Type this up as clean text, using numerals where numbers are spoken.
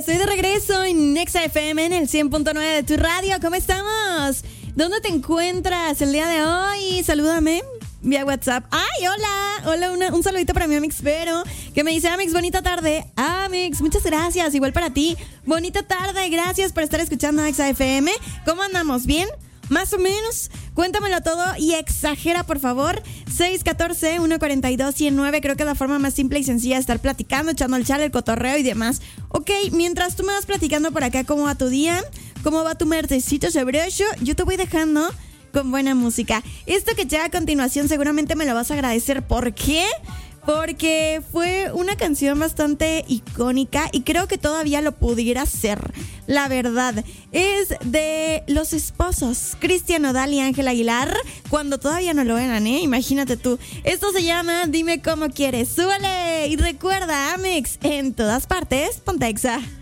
Estoy de regreso en Nexa FM en el 100.9 de tu radio. ¿Cómo estamos? ¿Dónde te encuentras el día de hoy? Salúdame vía WhatsApp. ¡Ay, hola! Hola, un saludito para mi Amix Vero, que me dice: Amix, bonita tarde. Amix, muchas gracias. Igual para ti. Bonita tarde. Gracias por estar escuchando Nexa FM. ¿Cómo andamos? ¿Bien? Más o menos. Cuéntamelo todo y exagera, por favor. 614-142-109. Creo que es la forma más simple y sencilla de estar platicando, echando el chal, el cotorreo y demás. Ok, mientras tú me vas platicando por acá cómo va tu día, cómo va tu martesito sabroso, yo te voy dejando con buena música. Esto que llega a continuación seguramente me lo vas a agradecer. ¿Por qué? Porque fue una canción bastante icónica y creo que todavía lo pudiera ser. La verdad, es de los esposos Cristian Nodal y Ángel Aguilar, cuando todavía no lo eran, imagínate tú. Esto se llama Dime Cómo Quieres. ¡Súbale! Y recuerda, Amex, en todas partes, ponte Exa.